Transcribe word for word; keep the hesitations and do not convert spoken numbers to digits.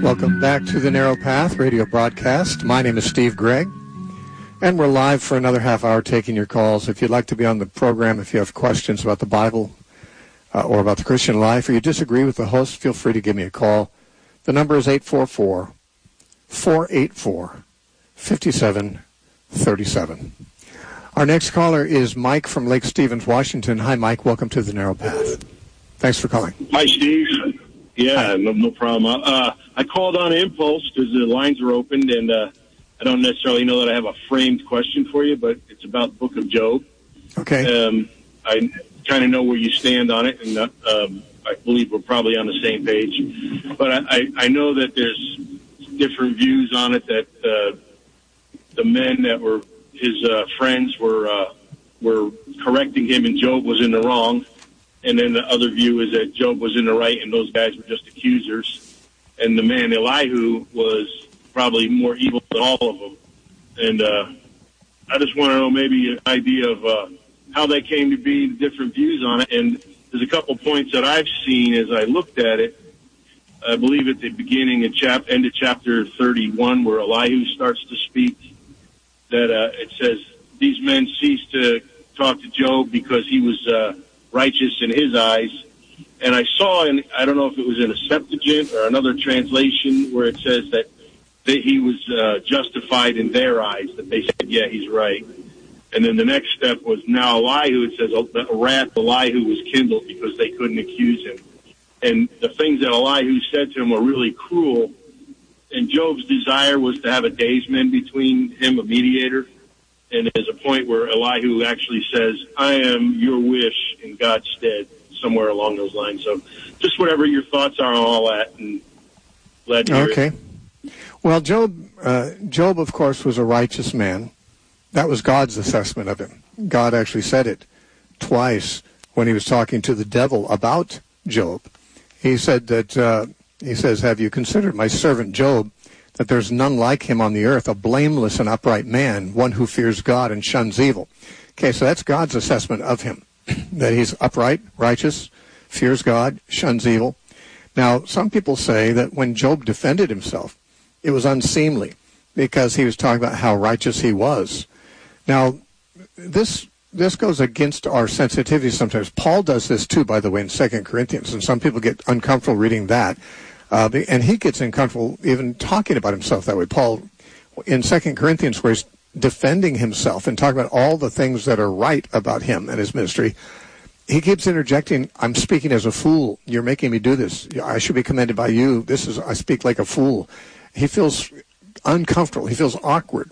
Welcome back to the Narrow Path radio broadcast. My name is Steve Gregg, and we're live for another half hour taking your calls. If you'd like to be on the program, if you have questions about the Bible uh, or about the Christian life, or you disagree with the host, feel free to give me a call. The number is eight four four, four eight four, five seven three seven. Our next caller is Mike from Lake Stevens, Washington. Hi, Mike. Welcome to the Narrow Path. Thanks for calling. Hi, Steve. Yeah, no, no problem. Uh, I called on impulse because the lines were opened, and uh, I don't necessarily know that I have a framed question for you, but it's about the book of Job. Okay. Um, I kind of know where you stand on it, and uh, um, I believe we're probably on the same page. But I, I, I know that there's different views on it, that uh, the men that were his uh, friends were uh, were correcting him, and Job was in the wrong. And then the other view is that Job was in the right, and those guys were just accusers. And the man Elihu was probably more evil than all of them. And uh, I just want to know maybe an idea of uh, how they came to be, the different views on it. And there's a couple points that I've seen as I looked at it. I believe at the beginning of chap end of chapter thirty-one, where Elihu starts to speak, that uh, it says these men ceased to talk to Job because he was uh, righteous in his eyes. And I saw, in, I don't know if it was in a Septuagint or another translation, where it says that, that he was uh, justified in their eyes, that they said, yeah, he's right. And then the next step was now Elihu, it says, the wrath of Elihu was kindled because they couldn't accuse him. And the things that Elihu said to him were really cruel. And Job's desire was to have a daysman between him, a mediator. And there's a point where Elihu actually says, I am your wish in God's stead, somewhere along those lines. So just whatever your thoughts are on all that, and glad to hear Okay. it. Well, Job, uh, Job, of course, was a righteous man. That was God's assessment of him. God actually said it twice when he was talking to the devil about Job. He said that, uh, he says, have you considered my servant Job, that there's none like him on the earth, a blameless and upright man, one who fears God and shuns evil. Okay, so that's God's assessment of him, that he's upright, righteous, fears God, shuns evil. Now, some people say that when Job defended himself, it was unseemly because he was talking about how righteous he was. Now, this this goes against our sensitivity sometimes. Paul does this too, by the way, in Second Corinthians, and some people get uncomfortable reading that. Uh, and he gets uncomfortable even talking about himself that way. Paul, in Second Corinthians, where he's defending himself and talking about all the things that are right about him and his ministry, he keeps interjecting, I'm speaking as a fool. You're making me do this. I should be commended by you. This is, I speak like a fool. He feels uncomfortable. He feels awkward.